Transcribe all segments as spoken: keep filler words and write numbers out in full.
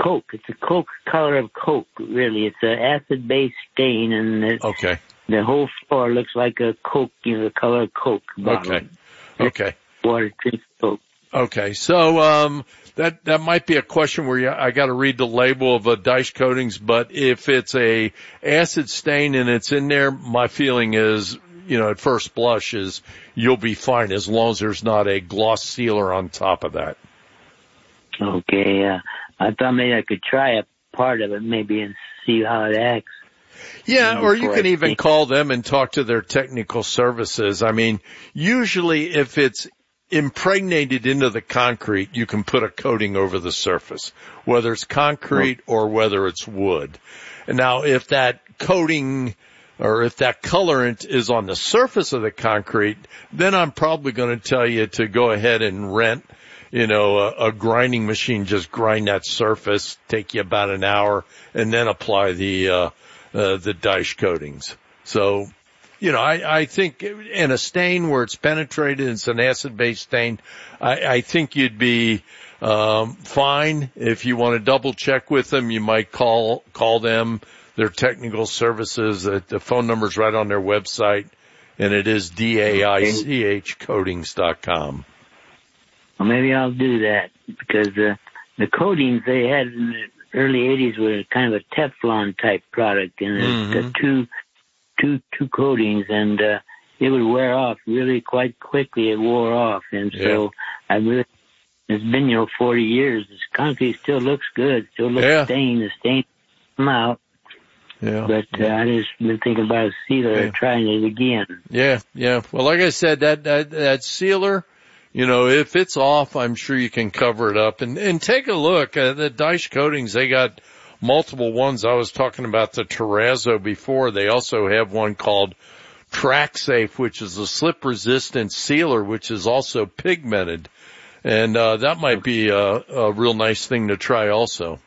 Coke. It's a Coke color of Coke, really. It's an acid-based stain, and it, okay. the whole floor looks like a Coke, you know, the color of Coke bottle. Okay. Okay. Water drinks Coke. Okay. So, um, that, that might be a question where you, I got to read the label of a Daesh Coatings, but if it's a acid stain and it's in there, my feeling is, you know, at first blush is you'll be fine as long as there's not a gloss sealer on top of that. Okay. Uh, I thought maybe I could try a part of it maybe and see how it acts. Yeah, or you can even call them and talk to their technical services. I mean, usually if it's impregnated into the concrete, you can put a coating over the surface, whether it's concrete or whether it's wood. And now if that coating or if that colorant is on the surface of the concrete, then I'm probably going to tell you to go ahead and rent, you know, a, a grinding machine, just grind that surface, take you about an hour, and then apply the, uh, uh, the Daesh coatings. So, you know, I, I think in a stain where it's penetrated, it's an acid-based stain, I, I think you'd be, um, fine. If you want to double check with them, you might call, call them, their technical services. The phone number's right on their website, and it is D A I C H coatings dot com. Well, maybe I'll do that because uh, the coatings they had in the early eighties were kind of a Teflon type product, and mm-hmm. the two, two, two coatings, and uh, it would wear off really quite quickly. It wore off, and so yeah. I really. It's been, you know, forty years. This concrete still looks good, still looks yeah. stained. The stain come out. Yeah. But uh, I just been thinking about a sealer, yeah. trying it again. Yeah, yeah. Well, like I said, that that that sealer. You know, if it's off, I'm sure you can cover it up. And, and take a look at the Daesh Coatings. They got multiple ones. I was talking about the Terrazzo before. They also have one called Track Safe, which is a slip-resistant sealer, which is also pigmented. And uh that might be a, a real nice thing to try also.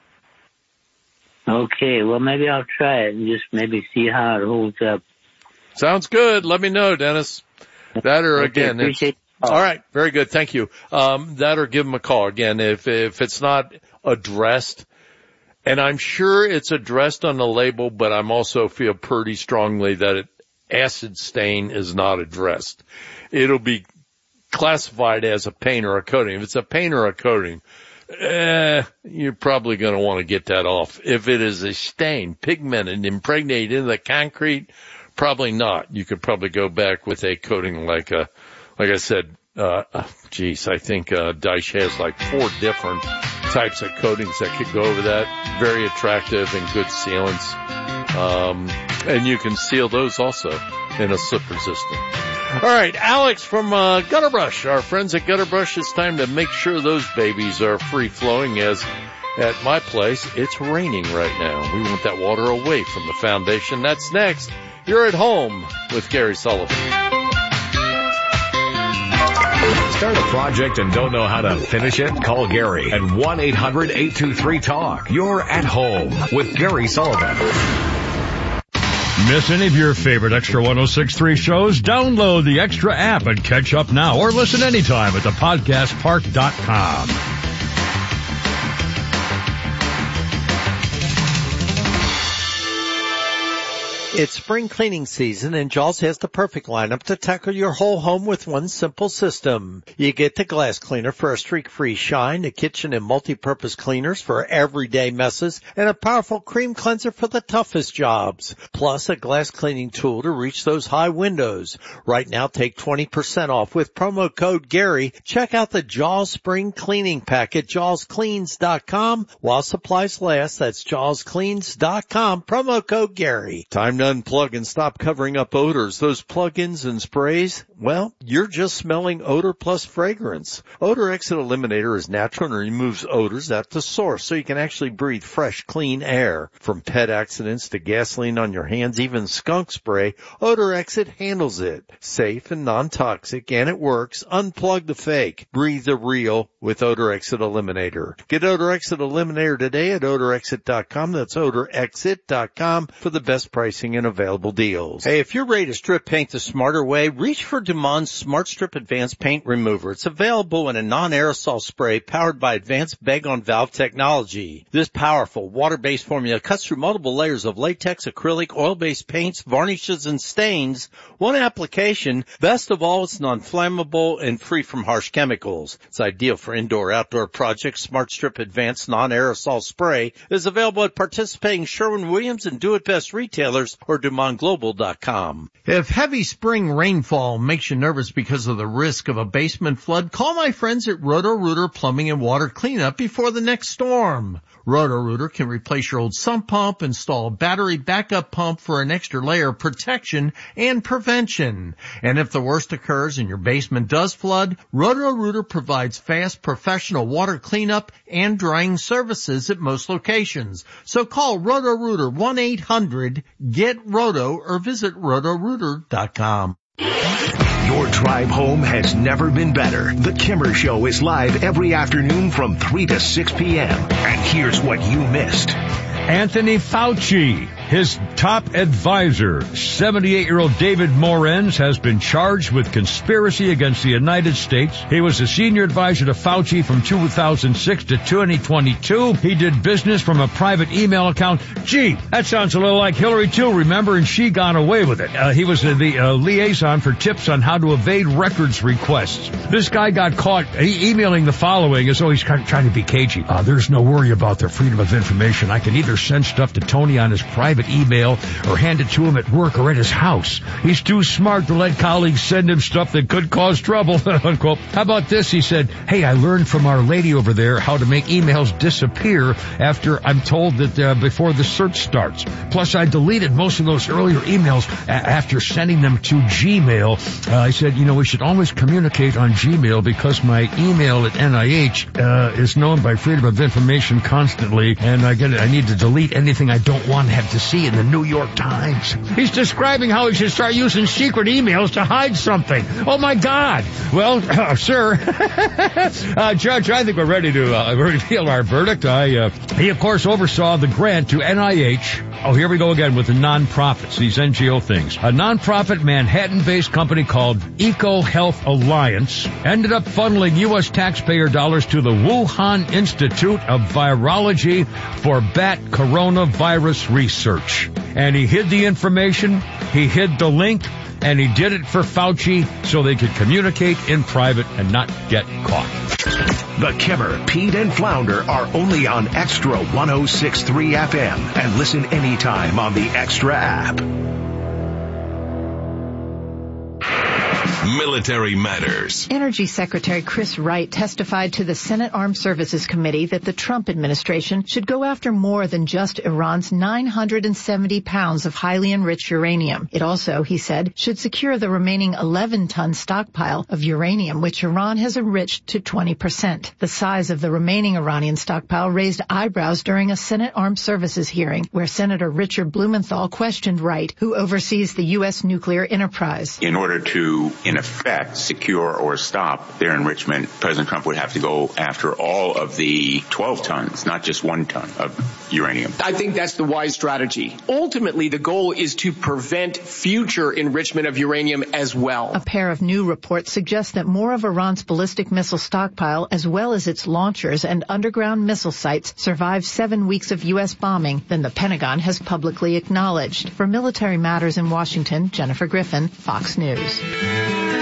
Okay, well, maybe I'll try it and just maybe see how it holds up. Sounds good. Let me know, Dennis. That or, okay, again, it's... All right. Very good. Thank you. Um, that or give them a call. Again, if, if it's not addressed, and I'm sure it's addressed on the label, but I'm also feel pretty strongly that it, acid stain is not addressed. It'll be classified as a paint or a coating. If it's a paint or a coating, eh, you're probably going to want to get that off. If it is a stain, pigmented, impregnated in the concrete, probably not. You could probably go back with a coating like a, Like I said, uh, geez, I think, uh, Daesh has like four different types of coatings that could go over that. Very attractive and good sealants. Um, and you can seal those also in a slip resistant. All right, Alex from, uh, Gutter Brush, our friends at Gutter Brush, it's time to make sure those babies are free flowing as at my place, it's raining right now. We want that water away from the foundation. That's next. You're at home with Gary Sullivan. Start a project and don't know how to finish it? Call Gary at one eight hundred eight two three talk. You're at home with Gary Sullivan. Miss any of your favorite Extra one oh six point three shows? Download the Extra app and catch up now or listen anytime at the podcast park dot com. It's spring cleaning season and Jaws has the perfect lineup to tackle your whole home with one simple system. You get the glass cleaner for a streak-free shine, the kitchen and multi-purpose cleaners for everyday messes, and a powerful cream cleanser for the toughest jobs. Plus a glass cleaning tool to reach those high windows. Right now take twenty percent off with promo code Gary. Check out the Jaws Spring Cleaning Pack at jaws cleans dot com while supplies last. That's jaws cleans dot com, promo code Gary. Time to unplug and stop covering up odors. Those plug-ins and sprays, well, you're just smelling odor plus fragrance. Odor Exit Eliminator is natural and removes odors at the source so you can actually breathe fresh, clean air. From pet accidents to gasoline on your hands, even skunk spray, Odor Exit handles it. Safe and non-toxic, and it works. Unplug the fake. Breathe the real with Odor Exit Eliminator. Get Odor Exit Eliminator today at odor exit dot com. That's odor exit dot com for the best pricing pricing and available deals. Hey, if you're ready to strip paint the smarter way, reach for Dumond's Smart Strip Advanced Paint Remover. It's available in a non-aerosol spray powered by advanced bag-on-valve technology. This powerful water-based formula cuts through multiple layers of latex, acrylic, oil-based paints, varnishes, and stains. One application. Best of all, it's non-flammable and free from harsh chemicals. It's ideal for indoor-outdoor projects. Smart Strip Advanced Non-Aerosol Spray is available at participating Sherwin-Williams and Do-It-Best retailers or Dumont Global dot com. If heavy spring rainfall makes you nervous because of the risk of a basement flood, call my friends at Roto-Rooter Plumbing and Water Cleanup before the next storm. Roto-Rooter can replace your old sump pump, install a battery backup pump for an extra layer of protection and prevention. And if the worst occurs and your basement does flood, Roto-Rooter provides fast professional water cleanup and drying services at most locations. So call Roto-Rooter one eight hundred get roto or visit roto rooter dot com. Your drive home has never been better. The Kimmer Show is live every afternoon from three to six p.m. And here's what you missed. Anthony Fauci, his top advisor, seventy-eight-year-old David Morenz, has been charged with conspiracy against the United States. He was a senior advisor to Fauci from two thousand six to twenty twenty-two. He did business from a private email account. Gee, that sounds a little like Hillary too, remember? And she got away with it. Uh, he was uh, the uh, liaison for tips on how to evade records requests. This guy got caught e- emailing the following as though he's kind of trying to be cagey. Uh, there's no worry about their freedom of information. I can either send stuff to Tony on his private email or hand it to him at work or at his house. He's too smart to let colleagues send him stuff that could cause trouble, unquote. How about this? He said, hey, I learned from our lady over there how to make emails disappear after I'm told that uh, before the search starts. Plus, I deleted most of those earlier emails a- after sending them to Gmail. Uh, I said, you know, we should always communicate on Gmail because my email at N I H uh, is known by Freedom of Information constantly, and I get it. I need to delete anything I don't want to have to see in the New York Times. He's describing how he should start using secret emails to hide something. Oh, my God. Well, uh, sir, uh, Judge, I think we're ready to uh, reveal our verdict. I, uh, he, of course, oversaw the grant to N I H. Oh, here we go again with the nonprofits, these N G O things. A nonprofit Manhattan-based company called Eco Health Alliance ended up funneling U S taxpayer dollars to the Wuhan Institute of Virology for bat coronavirus research. And he hid the information, he hid the link, and he did it for Fauci so they could communicate in private and not get caught. The Kimmer, Pete, and Flounder are only on Extra one oh six point three F M and listen anytime on the Extra app. Military Matters. Energy Secretary Chris Wright testified to the Senate Armed Services Committee that the Trump administration should go after more than just Iran's nine hundred seventy pounds of highly enriched uranium. It also, he said, should secure the remaining eleven ton stockpile of uranium, which Iran has enriched to twenty percent. The size of the remaining Iranian stockpile raised eyebrows during a Senate Armed Services hearing, where Senator Richard Blumenthal questioned Wright, who oversees the U S nuclear enterprise. In order to, in effect, secure or stop their enrichment, President Trump would have to go after all of the twelve tons, not just one ton of uranium. I think that's the wise strategy. Ultimately, the goal is to prevent future enrichment of uranium as well. A pair of new reports suggest that more of Iran's ballistic missile stockpile, as well as its launchers and underground missile sites, survived seven weeks of U S bombing than the Pentagon has publicly acknowledged. For Military Matters in Washington, Jennifer Griffin, Fox News.